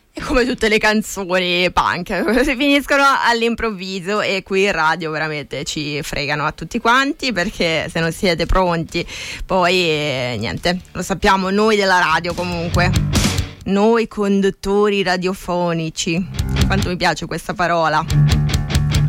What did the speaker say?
E come tutte le canzoni punk, si finiscono all'improvviso, e qui in radio veramente ci fregano a tutti quanti, perché se non siete pronti poi niente, lo sappiamo noi della radio, comunque noi conduttori radiofonici, quanto mi piace questa parola.